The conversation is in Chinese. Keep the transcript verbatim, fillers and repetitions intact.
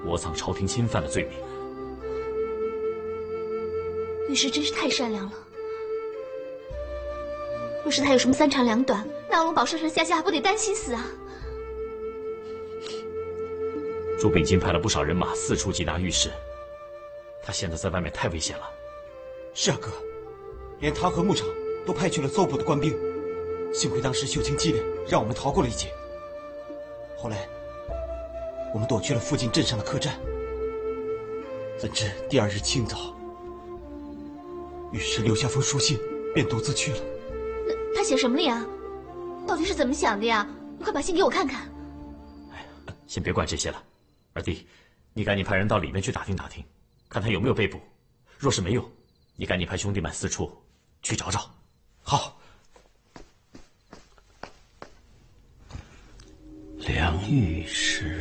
窝藏朝廷侵犯的罪名。 御史真是太善良了。若是他有什么三长两短，那我们宝上上下下还不得担心死啊？ 朱秉金派了不少人马四处缉拿御史，他现在在外面太危险了。 是啊，哥，连他和牧场都派去了奏部的官兵，幸亏当时秀清机灵，让我们逃过了一劫。后来，我们躲去了附近镇上的客栈。怎知第二日清早，御史留下封书信，便独自去了。 那他写什么了呀？到底是怎么想的呀？你快把信给我看看。 哎呀，先别管这些了，二弟，你赶紧派人到里面去打听打听，看他有没有被捕。若是没有，你赶紧派兄弟们四处去找找。 好。 梁御史。